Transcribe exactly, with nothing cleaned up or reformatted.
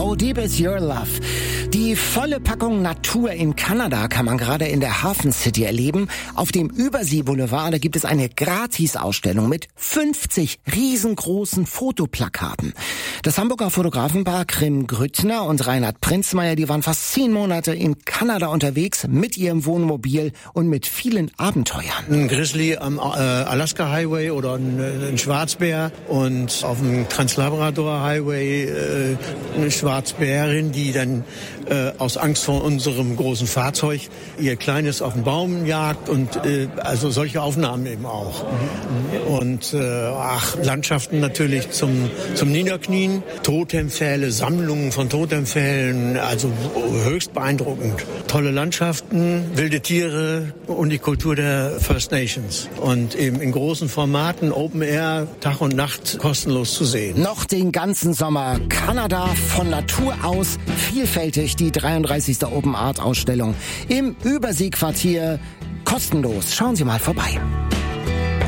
How Deep Is Your Love? Die volle Packung Natur in Kanada kann man gerade in der Hafen City erleben. Auf dem Übersee-Boulevard, da gibt es eine Gratis-Ausstellung mit fünfzig riesengroßen Fotoplakaten. Das Hamburger Fotografenpaar Krim Grüttner und Reinhard Prinzmeier, die waren fast zehn Monate in Kanada unterwegs mit ihrem Wohnmobil und mit vielen Abenteuern. Ein Grizzly am äh, Alaska Highway oder ein, ein Schwarzbär und auf dem Trans-Labrador Highway äh, eine Schwarzbärin, die dann äh, aus Angst vor unserem großen Fahrzeug ihr Kleines auf den Baum jagt und äh, also solche Aufnahmen eben auch. Mhm. Und äh, ach, Landschaften natürlich zum, zum Niederknien, Totempfähle, Sammlungen von Totempfählen, also höchst beeindruckend. Tolle Landschaften, wilde Tiere und die Kultur der First Nations. Und eben in großen Formaten, Open Air, Tag und Nacht kostenlos zu sehen. Noch den ganzen Sommer Kanada von Natur aus, vielfältig die dreiunddreißigste Open Art Ausstellung im Überseequartier, kostenlos. Schauen Sie mal vorbei.